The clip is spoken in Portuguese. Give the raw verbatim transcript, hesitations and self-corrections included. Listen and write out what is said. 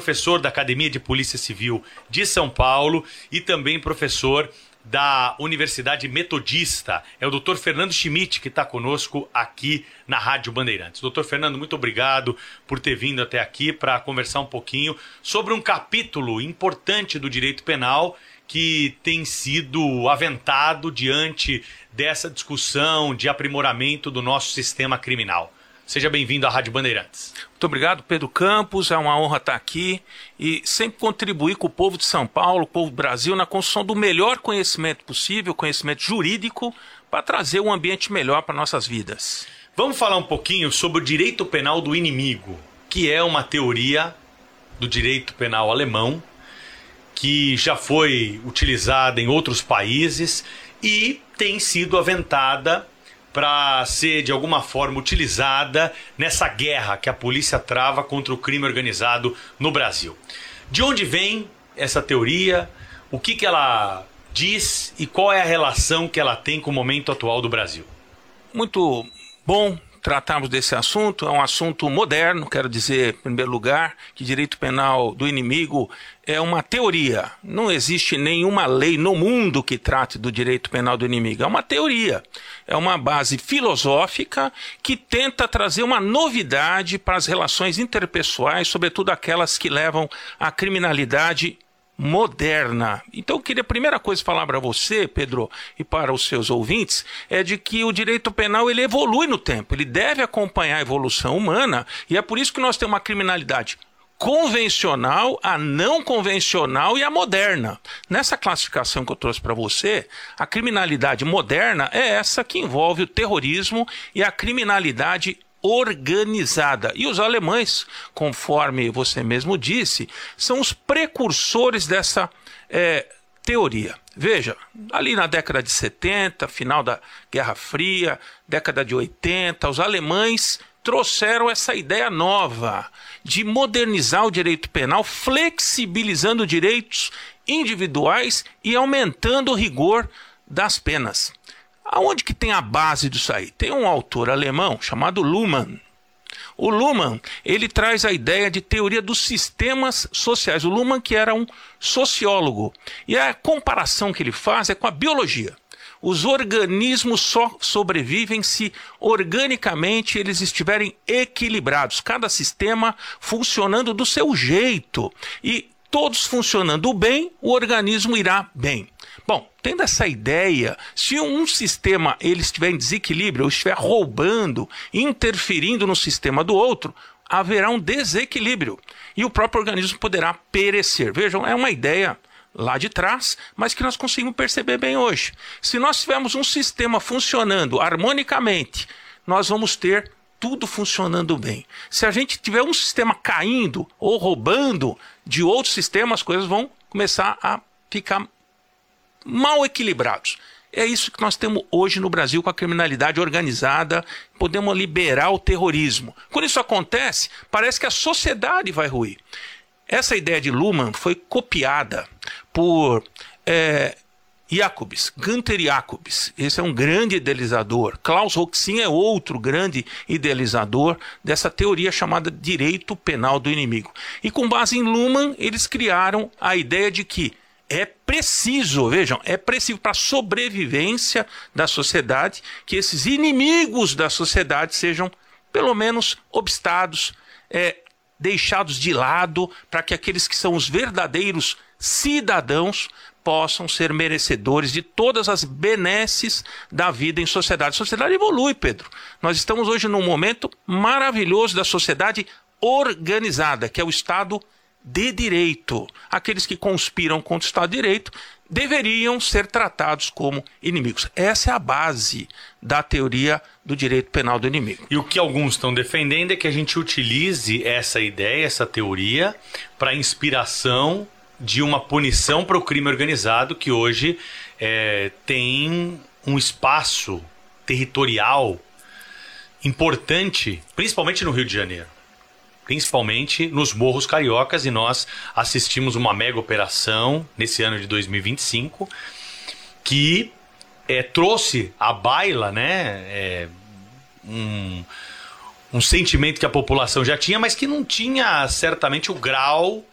professor da Academia de Polícia Civil de São Paulo e também professor da Universidade Metodista. É o doutor Fernando Schmidt que está conosco aqui na Rádio Bandeirantes. doutor Fernando, muito obrigado por ter vindo até aqui para conversar um pouquinho sobre um capítulo importante do direito penal que tem sido aventado diante dessa discussão de aprimoramento do nosso sistema criminal. Seja bem-vindo à Rádio Bandeirantes. Muito obrigado, Pedro Campos. É uma honra estar aqui e sempre contribuir com o povo de São Paulo, o povo do Brasil, na construção do melhor conhecimento possível, conhecimento jurídico, para trazer um ambiente melhor para nossas vidas. Vamos falar um pouquinho sobre o direito penal do inimigo, que é uma teoria do direito penal alemão, que já foi utilizada em outros países e tem sido aventada para ser, de alguma forma, utilizada nessa guerra que a polícia trava contra o crime organizado no Brasil. De onde vem essa teoria? O que, que ela diz e qual é a relação que ela tem com o momento atual do Brasil? Muito bom tratarmos desse assunto. É um assunto moderno, quero dizer, em primeiro lugar, que direito penal do inimigo é uma teoria. Não existe nenhuma lei no mundo que trate do direito penal do inimigo. É uma teoria. É uma base filosófica que tenta trazer uma novidade para as relações interpessoais, sobretudo aquelas que levam à criminalidade moderna. Então eu queria a primeira coisa falar para você, Pedro, e para os seus ouvintes, é de que o direito penal ele evolui no tempo, ele deve acompanhar a evolução humana, e é por isso que nós temos uma criminalidade convencional, a não convencional e a moderna. Nessa classificação que eu trouxe para você, a criminalidade moderna é essa que envolve o terrorismo e a criminalidade organizada. E os alemães, conforme você mesmo disse, são os precursores dessa é, teoria. Veja, ali na década de setenta, final da Guerra Fria, década de oitenta, os alemães trouxeram essa ideia nova de modernizar o direito penal, flexibilizando direitos individuais e aumentando o rigor das penas. Aonde que tem a base disso aí? Tem um autor alemão chamado Luhmann. O Luhmann, ele traz a ideia de teoria dos sistemas sociais. O Luhmann que era um sociólogo. E a comparação que ele faz é com a biologia. Os organismos só sobrevivem se organicamente eles estiverem equilibrados. Cada sistema funcionando do seu jeito. E todos funcionando bem, o organismo irá bem. Bom, tendo essa ideia, se um sistema ele estiver em desequilíbrio ou estiver roubando, interferindo no sistema do outro, haverá um desequilíbrio e o próprio organismo poderá perecer. Vejam, é uma ideia lá de trás, mas que nós conseguimos perceber bem hoje. Se nós tivermos um sistema funcionando harmonicamente, nós vamos ter tudo funcionando bem. Se a gente tiver um sistema caindo ou roubando de outros sistemas, as coisas vão começar a ficar mal equilibrados. É isso que nós temos hoje no Brasil com a criminalidade organizada. Podemos liberar o terrorismo. Quando isso acontece, parece que a sociedade vai ruir. Essa ideia de Luhmann foi copiada por é, Jacobs, Günther Jacobs. Esse é um grande idealizador. Klaus Roxin é outro grande idealizador dessa teoria chamada direito penal do inimigo. E com base em Luhmann, eles criaram a ideia de que é preciso, vejam, é preciso para a sobrevivência da sociedade que esses inimigos da sociedade sejam, pelo menos, obstados, é, deixados de lado, para que aqueles que são os verdadeiros cidadãos possam ser merecedores de todas as benesses da vida em sociedade. A sociedade evolui, Pedro. Nós estamos hoje num momento maravilhoso da sociedade organizada, que é o Estado de direito. Aqueles que conspiram contra o Estado de Direito deveriam ser tratados como inimigos. Essa é a base da teoria do direito penal do inimigo. E o que alguns estão defendendo é que a gente utilize essa ideia, essa teoria, para inspiração de uma punição para o crime organizado que hoje é, tem um espaço territorial importante, principalmente no Rio de Janeiro. Principalmente nos morros cariocas, e nós assistimos uma mega operação nesse ano de dois mil e vinte e cinco que é, trouxe à baila, né, é, um, um sentimento que a população já tinha, mas que não tinha certamente o grau